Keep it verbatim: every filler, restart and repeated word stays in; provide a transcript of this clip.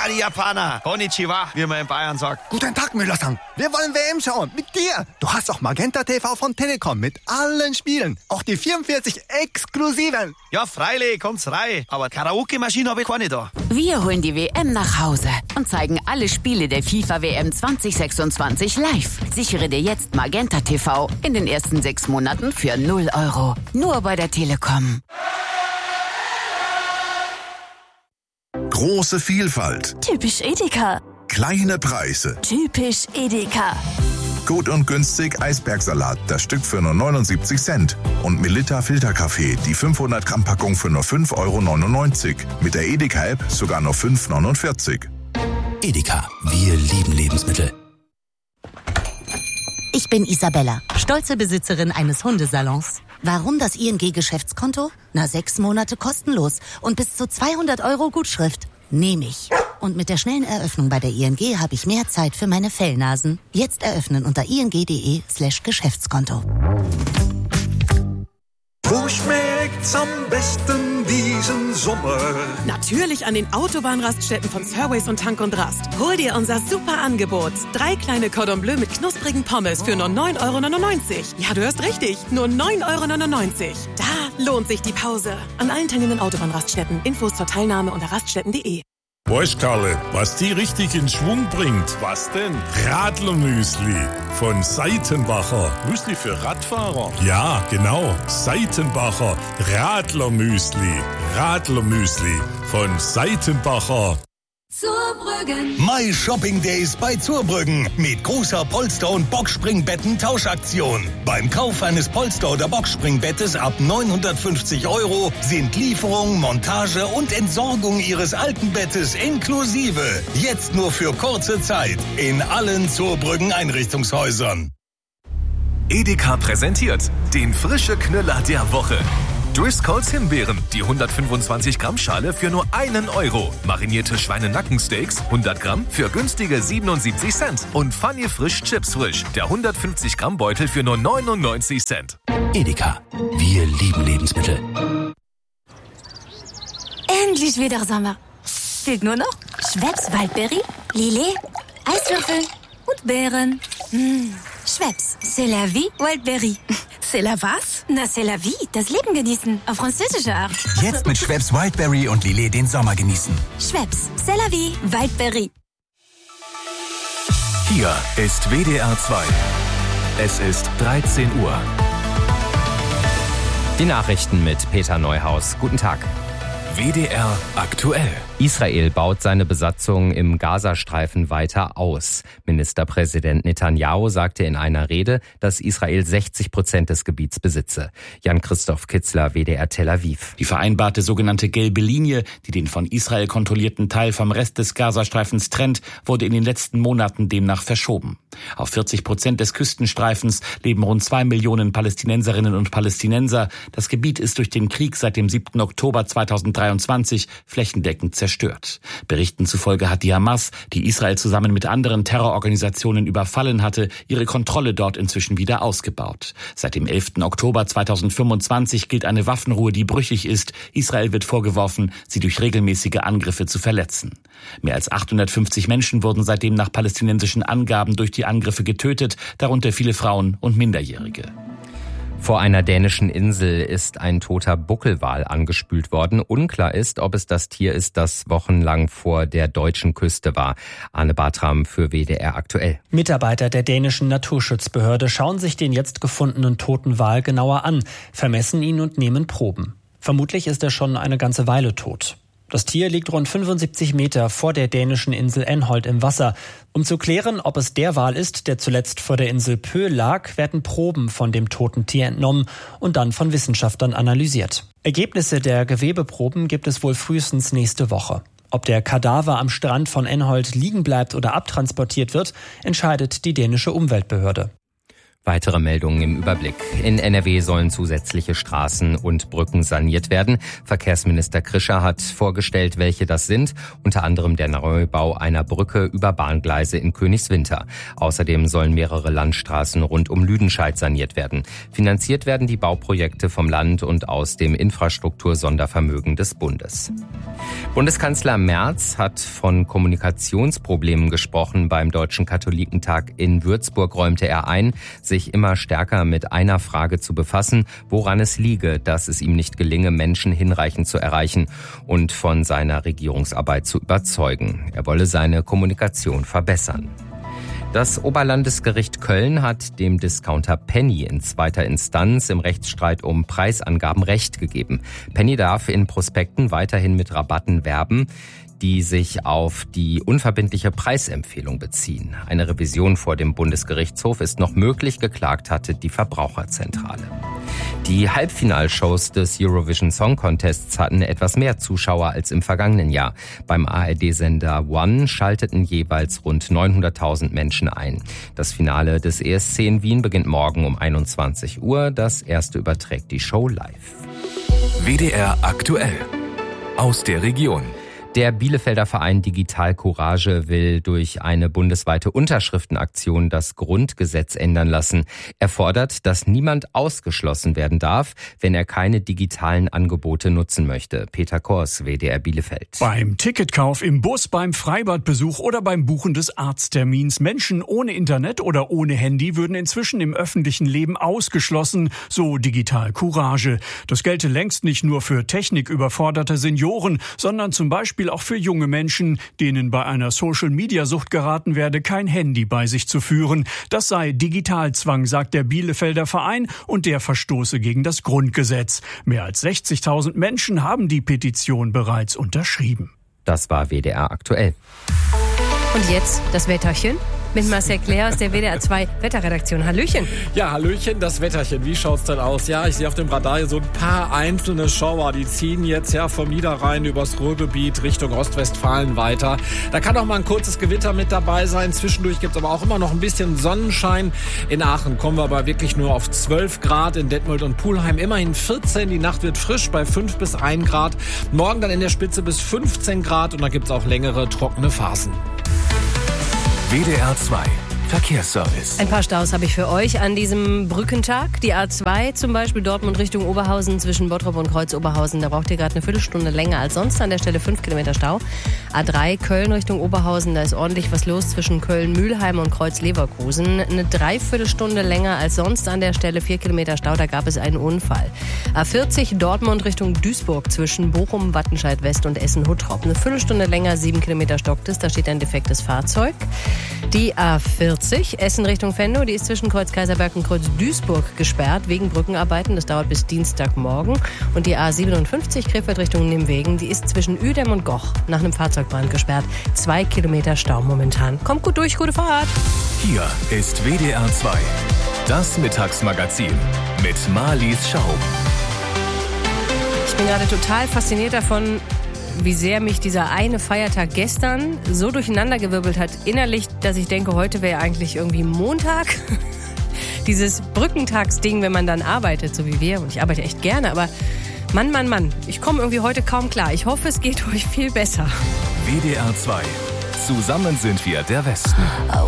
Ah, die Japaner. Konnichiwa, wie man in Bayern sagt. Guten Tag, Müller-san. Wir wollen W M schauen. Mit dir. Du hast auch Magenta T V von Telekom mit allen Spielen. Auch die vierundvierzig exklusiven. Ja, freilich, kommt's rein. Aber Karaoke-Maschine habe ich keine da. Wir holen die W M nach Hause und zeigen alle Spiele der FIFA W M zwanzig sechsundzwanzig live. Sichere dir jetzt Magenta T V in den ersten sechs Monaten für null Euro. Nur bei der Telekom. Große Vielfalt. Typisch Edeka. Kleine Preise. Typisch Edeka. Gut und günstig Eisbergsalat, das Stück für nur neunundsiebzig Cent. Und Melitta Filterkaffee, die fünfhundert Gramm Packung für nur fünf Euro neunundneunzig. Mit der Edeka-App sogar nur fünf Euro neunundvierzig. Edeka, wir lieben Lebensmittel. Ich bin Isabella, stolze Besitzerin eines Hundesalons. Warum das I N G-Geschäftskonto? Na, sechs Monate kostenlos und bis zu zweihundert Euro Gutschrift. Nehme ich. Und mit der schnellen Eröffnung bei der I N G habe ich mehr Zeit für meine Fellnasen. Jetzt eröffnen unter ing.de slash Geschäftskonto. Wo schmeckt's am besten diesen Sommer? Natürlich an den Autobahnraststätten von Surways und Tank und Rast. Hol dir unser super Angebot. Drei kleine Cordon Bleu mit knusprigen Pommes für nur neun Euro neunundneunzig. Ja, du hörst richtig, nur neun Euro neunundneunzig. Da lohnt sich die Pause. An allen teilnehmenden Autobahnraststätten. Infos zur Teilnahme unter raststätten punkt de. Weißt, Karle, was die richtig in Schwung bringt? Was denn? Radlermüsli von Seitenbacher. Müsli für Radfahrer? Ja, genau. Seitenbacher Radlermüsli. Radlermüsli von Seitenbacher. Zurbrüggen. My Shopping Days bei Zurbrüggen mit großer Polster- und Boxspringbetten-Tauschaktion. Beim Kauf eines Polster- oder Boxspringbettes ab neunhundertfünfzig Euro sind Lieferung, Montage und Entsorgung Ihres alten Bettes inklusive. Jetzt nur für kurze Zeit in allen Zurbrüggen Einrichtungshäusern. Edeka präsentiert den frische Knüller der Woche. Driscolls Himbeeren, die hundertfünfundzwanzig Gramm Schale für nur einen Euro. Marinierte Schweinenackensteaks, hundert Gramm für günstige siebenundsiebzig Cent. Und Funny Frisch Chips Frisch, der hundertfünfzig Gramm Beutel für nur neunundneunzig Cent. Edeka, wir lieben Lebensmittel. Endlich wieder Sommer. Fehlt nur noch Schweppes Waldbeere, Lillet, Eiswürfel und Beeren. Mmh. Schweppes, c'est la vie, Wildberry. C'est la was? Na, c'est la vie, das Leben genießen, auf französische Art. Jetzt mit Schweppes Wildberry und Lillet den Sommer genießen. Schweppes, c'est la vie, Wildberry. Hier ist W D R zwei. Es ist dreizehn Uhr. Die Nachrichten mit Peter Neuhaus. Guten Tag. W D R aktuell. Israel baut seine Besatzung im Gazastreifen weiter aus. Ministerpräsident Netanyahu sagte in einer Rede, dass Israel sechzig Prozent des Gebiets besitze. Jan-Christoph Kitzler, W D R Tel Aviv. Die vereinbarte sogenannte gelbe Linie, die den von Israel kontrollierten Teil vom Rest des Gazastreifens trennt, wurde in den letzten Monaten demnach verschoben. Auf vierzig Prozent des Küstenstreifens leben rund zwei Millionen Palästinenserinnen und Palästinenser. Das Gebiet ist durch den Krieg seit dem siebten Oktober zweitausenddreiundzwanzig flächendeckend zerstört. Berichten zufolge hat die Hamas, die Israel zusammen mit anderen Terrororganisationen überfallen hatte, ihre Kontrolle dort inzwischen wieder ausgebaut. Seit dem elften Oktober zweitausendfünfundzwanzig gilt eine Waffenruhe, die brüchig ist. Israel wird vorgeworfen, sie durch regelmäßige Angriffe zu verletzen. Mehr als achthundertfünfzig Menschen wurden seitdem nach palästinensischen Angaben durch die Angriffe getötet, darunter viele Frauen und Minderjährige. Vor einer dänischen Insel ist ein toter Buckelwal angespült worden. Unklar ist, ob es das Tier ist, das wochenlang vor der deutschen Küste war. Arne Bartram für W D R aktuell. Mitarbeiter der dänischen Naturschutzbehörde schauen sich den jetzt gefundenen toten Wal genauer an, vermessen ihn und nehmen Proben. Vermutlich ist er schon eine ganze Weile tot. Das Tier liegt rund fünfundsiebzig Meter vor der dänischen Insel Enholt im Wasser. Um zu klären, ob es der Wal ist, der zuletzt vor der Insel Pö lag, werden Proben von dem toten Tier entnommen und dann von Wissenschaftlern analysiert. Ergebnisse der Gewebeproben gibt es wohl frühestens nächste Woche. Ob der Kadaver am Strand von Enholt liegen bleibt oder abtransportiert wird, entscheidet die dänische Umweltbehörde. Weitere Meldungen im Überblick. In N R W sollen zusätzliche Straßen und Brücken saniert werden. Verkehrsminister Krischer hat vorgestellt, welche das sind. Unter anderem der Neubau einer Brücke über Bahngleise in Königswinter. Außerdem sollen mehrere Landstraßen rund um Lüdenscheid saniert werden. Finanziert werden die Bauprojekte vom Land und aus dem Infrastruktursondervermögen des Bundes. Bundeskanzler Merz hat von Kommunikationsproblemen gesprochen. Beim Deutschen Katholikentag in Würzburg räumte er ein, sich immer stärker mit einer Frage zu befassen, woran es liege, dass es ihm nicht gelinge, Menschen hinreichend zu erreichen und von seiner Regierungsarbeit zu überzeugen. Er wolle seine Kommunikation verbessern. Das Oberlandesgericht Köln hat dem Discounter Penny in zweiter Instanz im Rechtsstreit um Preisangaben Recht gegeben. Penny darf in Prospekten weiterhin mit Rabatten werben, die sich auf die unverbindliche Preisempfehlung beziehen. Eine Revision vor dem Bundesgerichtshof ist noch möglich, geklagt hatte die Verbraucherzentrale. Die Halbfinalshows des Eurovision Song Contests hatten etwas mehr Zuschauer als im vergangenen Jahr. Beim A R D-Sender One schalteten jeweils rund neunhunderttausend Menschen ein. Das Finale des E S C in Wien beginnt morgen um einundzwanzig Uhr. Das erste überträgt die Show live. W D R aktuell aus der Region. Der Bielefelder Verein Digital Courage will durch eine bundesweite Unterschriftenaktion das Grundgesetz ändern lassen. Er fordert, dass niemand ausgeschlossen werden darf, wenn er keine digitalen Angebote nutzen möchte. Peter Kors, W D R Bielefeld. Beim Ticketkauf im Bus, beim Freibadbesuch oder beim Buchen des Arzttermins. Menschen ohne Internet oder ohne Handy würden inzwischen im öffentlichen Leben ausgeschlossen, so Digital Courage. Das gelte längst nicht nur für techniküberforderte Senioren, sondern zum Beispiel auch für junge Menschen, denen bei einer Social-Media-Sucht geraten werde, kein Handy bei sich zu führen. Das sei Digitalzwang, sagt der Bielefelder Verein, und der verstoße gegen das Grundgesetz. Mehr als sechzigtausend Menschen haben die Petition bereits unterschrieben. Das war W D R aktuell. Und jetzt das Wetterchen mit Marcel Claire aus der W D R zwei Wetterredaktion. Hallöchen. Ja, Hallöchen, das Wetterchen. Wie schaut's denn aus? Ja, ich sehe auf dem Radar hier so ein paar einzelne Schauer. Die ziehen jetzt ja vom Niederrhein übers Ruhrgebiet Richtung Ostwestfalen weiter. Da kann auch mal ein kurzes Gewitter mit dabei sein. Zwischendurch gibt's aber auch immer noch ein bisschen Sonnenschein. In Aachen kommen wir aber wirklich nur auf zwölf Grad. In Detmold und Pulheim immerhin vierzehn. Die Nacht wird frisch bei fünf bis ein Grad. Morgen dann in der Spitze bis fünfzehn Grad. Und da gibt's auch längere trockene Phasen. W D R zwei Verkehrsservice. Ein paar Staus habe ich für euch an diesem Brückentag. Die A zwei zum Beispiel Dortmund Richtung Oberhausen zwischen Bottrop und Kreuz-Oberhausen. Da braucht ihr gerade eine Viertelstunde länger als sonst. An der Stelle fünf Kilometer Stau. A drei Köln Richtung Oberhausen. Da ist ordentlich was los zwischen Köln-Mühlheim und Kreuz-Leverkusen. Eine Dreiviertelstunde länger als sonst. An der Stelle vier Kilometer Stau. Da gab es einen Unfall. A vierzig Dortmund Richtung Duisburg zwischen Bochum, Wattenscheid-West und Essen-Huttrop. Eine Viertelstunde länger, sieben Kilometer stockt es. Da steht ein defektes Fahrzeug. Die A vierzig Essen Richtung Venlo, die ist zwischen Kreuz Kaiserberg und Kreuz Duisburg gesperrt wegen Brückenarbeiten. Das dauert bis Dienstagmorgen. Und die A siebenundfünfzig Krefeld Richtung Nimwegen, die ist zwischen Uedem und Goch nach einem Fahrzeugbrand gesperrt. Zwei Kilometer Stau momentan. Kommt gut durch, gute Fahrt. Hier ist W D R zwei, das Mittagsmagazin mit Marlies Schaub. Ich bin gerade total fasziniert davon, wie sehr mich dieser eine Feiertag gestern so durcheinandergewirbelt hat innerlich, dass ich denke, heute wäre eigentlich irgendwie Montag. Dieses Brückentagsding, wenn man dann arbeitet, so wie wir. Und ich arbeite echt gerne, aber Mann, Mann, Mann, ich komme irgendwie heute kaum klar. Ich hoffe, es geht euch viel besser. W D R zwei. Zusammen sind wir der Westen.